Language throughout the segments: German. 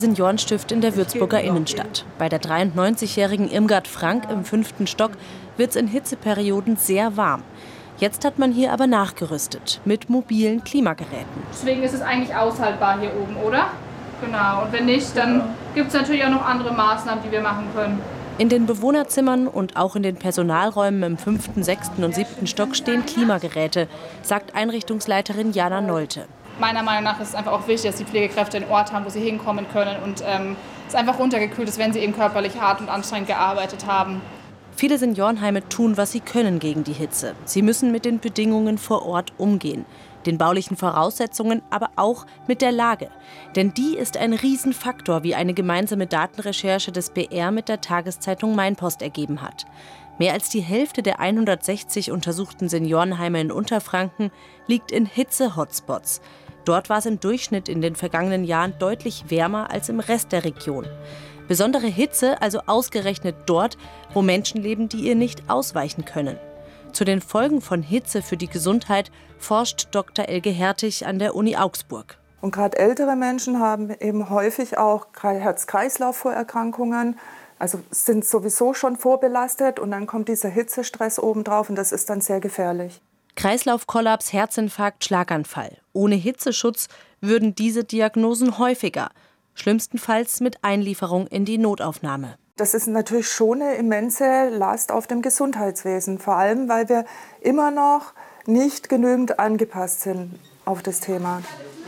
Seniorenstift in der Würzburger Innenstadt. Bei der 93-jährigen Irmgard Frank im 5. Stock wird es in Hitzeperioden sehr warm. Jetzt hat man hier aber nachgerüstet mit mobilen Klimageräten. Deswegen ist es eigentlich aushaltbar hier oben, oder? Genau. Und wenn nicht, dann gibt es natürlich auch noch andere Maßnahmen, die wir machen können. In den Bewohnerzimmern und auch in den Personalräumen im 5., 6. und 7. Stock stehen Klimageräte, sagt Einrichtungsleiterin Jana Nolte. Meiner Meinung nach ist es einfach auch wichtig, dass die Pflegekräfte einen Ort haben, wo sie hinkommen können und es einfach runtergekühlt ist, wenn sie eben körperlich hart und anstrengend gearbeitet haben. Viele Seniorenheime tun, was sie können gegen die Hitze. Sie müssen mit den Bedingungen vor Ort umgehen, den baulichen Voraussetzungen, aber auch mit der Lage. Denn die ist ein Riesenfaktor, wie eine gemeinsame Datenrecherche des BR mit der Tageszeitung Mainpost ergeben hat. Mehr als die Hälfte der 160 untersuchten Seniorenheime in Unterfranken liegt in Hitze-Hotspots. Dort war es im Durchschnitt in den vergangenen Jahren deutlich wärmer als im Rest der Region. Besondere Hitze also ausgerechnet dort, wo Menschen leben, die ihr nicht ausweichen können. Zu den Folgen von Hitze für die Gesundheit forscht Dr. Elke Hertig an der Uni Augsburg. Und gerade ältere Menschen haben eben häufig auch Herz-Kreislauf-Vorerkrankungen, also sind sowieso schon vorbelastet und dann kommt dieser Hitzestress obendrauf und das ist dann sehr gefährlich. Kreislaufkollaps, Herzinfarkt, Schlaganfall. Ohne Hitzeschutz würden diese Diagnosen häufiger, schlimmstenfalls mit Einlieferung in die Notaufnahme. Das ist natürlich schon eine immense Last auf dem Gesundheitswesen, vor allem weil wir immer noch nicht genügend angepasst sind auf das Thema.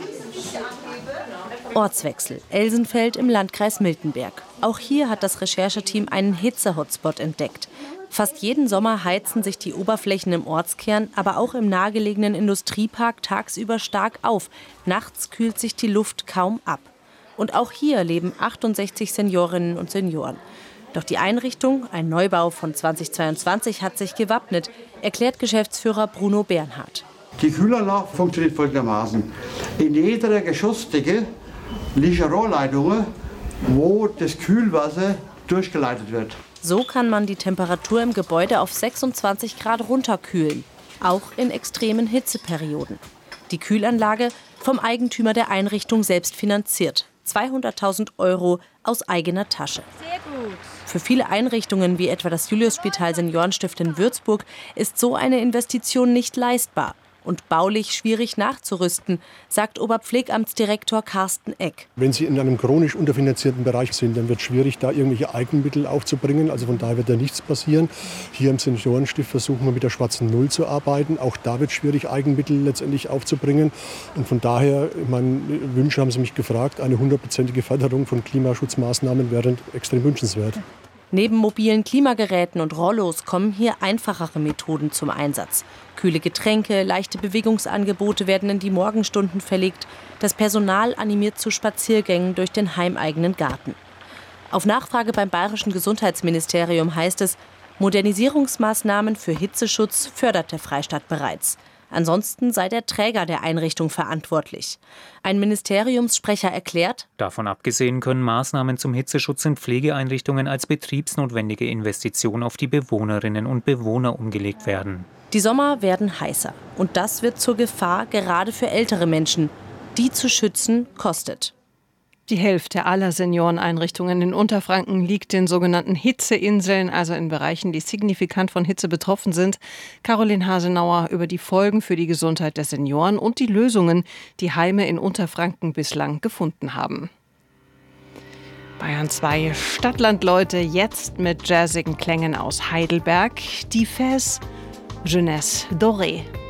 Ortswechsel. Elsenfeld im Landkreis Miltenberg. Auch hier hat das Rechercheteam einen Hitze-Hotspot entdeckt. Fast jeden Sommer heizen sich die Oberflächen im Ortskern, aber auch im nahegelegenen Industriepark tagsüber stark auf. Nachts kühlt sich die Luft kaum ab. Und auch hier leben 68 Seniorinnen und Senioren. Doch die Einrichtung, ein Neubau von 2022, hat sich gewappnet, erklärt Geschäftsführer Bruno Bernhard. Die Kühlanlage funktioniert folgendermaßen. In jeder Geschossdecke liegen Rohrleitungen, wo das Kühlwasser durchgeleitet wird. So kann man die Temperatur im Gebäude auf 26 Grad runterkühlen, auch in extremen Hitzeperioden. Die Kühlanlage vom Eigentümer der Einrichtung selbst finanziert. 200.000 € aus eigener Tasche. Sehr gut. Für viele Einrichtungen, wie etwa das Juliusspital Seniorenstift in Würzburg, ist so eine Investition nicht leistbar und baulich schwierig nachzurüsten, sagt Oberpflegamtsdirektor Carsten Eck. Wenn Sie in einem chronisch unterfinanzierten Bereich sind, dann wird es schwierig, da irgendwelche Eigenmittel aufzubringen. Also von daher wird da nichts passieren. Hier im Seniorenstift versuchen wir mit der schwarzen Null zu arbeiten. Auch da wird es schwierig, Eigenmittel letztendlich aufzubringen. Und von daher, meine Wünsche haben Sie mich gefragt, eine 100%ige Förderung von Klimaschutzmaßnahmen wäre extrem wünschenswert. Neben mobilen Klimageräten und Rollos kommen hier einfachere Methoden zum Einsatz. Kühle Getränke, leichte Bewegungsangebote werden in die Morgenstunden verlegt. Das Personal animiert zu Spaziergängen durch den heimeigenen Garten. Auf Nachfrage beim Bayerischen Gesundheitsministerium heißt es, Modernisierungsmaßnahmen für Hitzeschutz fördert der Freistaat bereits. Ansonsten sei der Träger der Einrichtung verantwortlich. Ein Ministeriumssprecher erklärt: Davon abgesehen können Maßnahmen zum Hitzeschutz in Pflegeeinrichtungen als betriebsnotwendige Investition auf die Bewohnerinnen und Bewohner umgelegt werden. Die Sommer werden heißer. Und das wird zur Gefahr, gerade für ältere Menschen. Die zu schützen, kostet. Die Hälfte aller Senioreneinrichtungen in Unterfranken liegt in sogenannten Hitzeinseln, also in Bereichen, die signifikant von Hitze betroffen sind. Caroline Hasenauer über die Folgen für die Gesundheit der Senioren und die Lösungen, die Heime in Unterfranken bislang gefunden haben. Bayern 2 Stadtlandleute jetzt mit jazzigen Klängen aus Heidelberg. Die Fès Jeunesse Dorée.